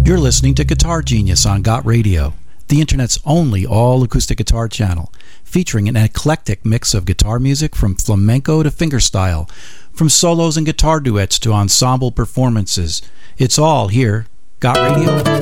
You're listening to Guitar Genius on Got Radio, the internet's only all-acoustic guitar channel, featuring an eclectic mix of guitar music from flamenco to fingerstyle, from solos and guitar duets to ensemble performances. It's all here. Got Radio?